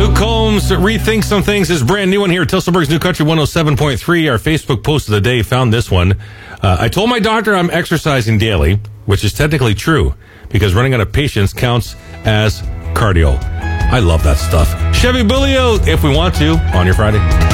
Luke Combs, Rethink Some Things, is brand new one here at Tilsonburg's New Country 107.3. Our Facebook post of the day found this one. I told my doctor I'm exercising daily, which is technically true, because running out of patience counts as cardio. I love that stuff. Chevy Bulio, if we want to, on your Friday.